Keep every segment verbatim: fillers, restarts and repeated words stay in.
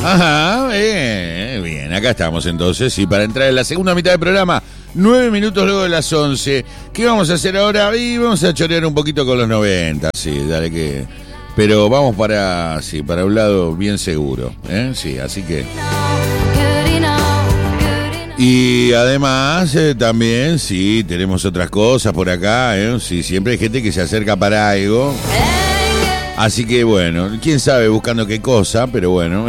Ajá, bien, bien, acá estamos entonces, y para entrar en la segunda mitad del programa, nueve minutos luego de las once. ¿Qué vamos a hacer ahora? Y vamos a chorear un poquito con los noventa, sí, dale que... Pero vamos para, sí, para un lado bien seguro, ¿eh? Sí, así que... Y además, eh, también, sí, tenemos otras cosas por acá, ¿eh? Sí, siempre hay gente que se acerca para algo. Así que bueno, quién sabe buscando qué cosa, pero bueno.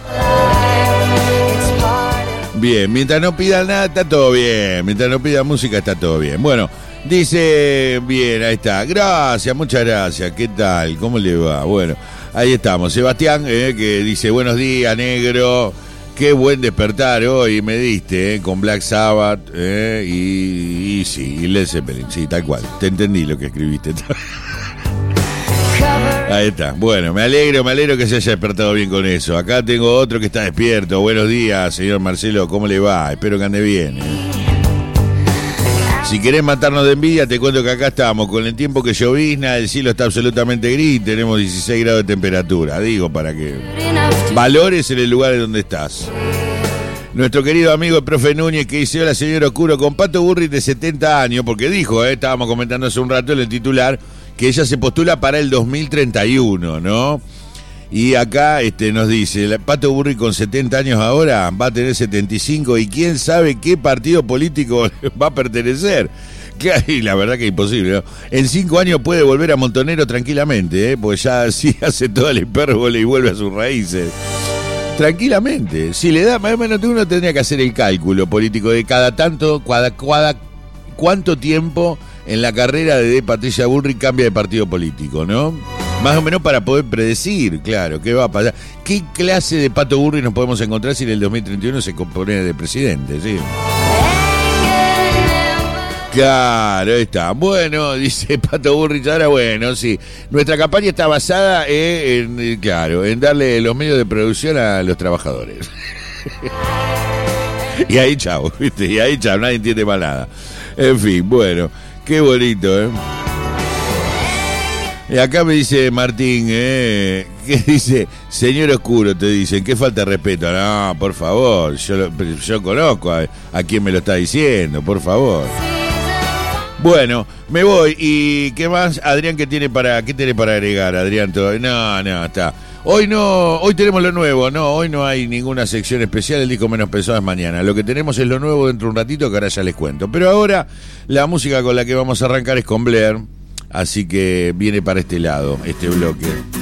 Bien, mientras no pidan nada está todo bien, mientras no pidan música está todo bien. Bueno, dice, bien, ahí está, gracias, muchas gracias, ¿qué tal? ¿Cómo le va? Bueno, ahí estamos, Sebastián, eh, que dice, buenos días, negro, qué buen despertar hoy me diste, eh, con Black Sabbath, eh, y, y sí, y Led Zeppelin, sí, tal cual, te entendí lo que escribiste. Ahí está. Bueno, me alegro, me alegro que se haya despertado bien con eso. Acá tengo otro que está despierto. Buenos días, señor Marcelo, ¿cómo le va? Espero que ande bien, ¿eh? Si querés matarnos de envidia, te cuento que acá estamos con el tiempo que llovizna, el cielo está absolutamente gris, tenemos dieciséis grados de temperatura. Digo, para que valores en el lugar en donde estás. Nuestro querido amigo el profe Núñez, que dice, hola señor Oscuro, con Pato Burri de setenta años, porque dijo, eh, estábamos comentando hace un rato en el titular, que ella se postula para el dos mil treinta y uno, ¿no? Y acá este, nos dice, Pato Burri con setenta años ahora va a tener setenta y cinco y quién sabe qué partido político va a pertenecer. Y la verdad que es imposible, ¿no? En cinco años puede volver a Montonero tranquilamente, ¿eh? Pues ya así hace toda la hipérbole y vuelve a sus raíces. Tranquilamente. Si le da, más o menos uno tendría que hacer el cálculo político de cada tanto, cada, cada cuánto tiempo en la carrera de Patricia Bullrich cambia de partido político, ¿no? Más o menos para poder predecir, claro, qué va a pasar. ¿Qué clase de Pato Bullrich nos podemos encontrar si en el dos mil treinta y uno se compone de presidente, sí? Claro, ahí está. Bueno, dice Pato Bullrich, ahora bueno, sí. Nuestra campaña está basada en, en, claro, en darle los medios de producción a los trabajadores. Y ahí chao, ¿viste? Y ahí chao, nadie entiende más nada. En fin, bueno, qué bonito, ¿eh? Y acá me dice Martín, ¿eh? ¿Qué dice? Señor Oscuro, te dicen, qué falta de respeto. No, por favor, yo, yo conozco a, a quien me lo está diciendo, por favor. Bueno, me voy. ¿Y qué más? Adrián, ¿qué tiene para, qué tiene para agregar, Adrián? Todo? No, no, está. Hoy no, hoy tenemos lo nuevo, no, hoy no hay ninguna sección especial, el disco menos pesado es mañana. Lo que tenemos es lo nuevo dentro de un ratito que ahora ya les cuento. Pero ahora la música con la que vamos a arrancar es con Blair, así que viene para este lado, este bloque.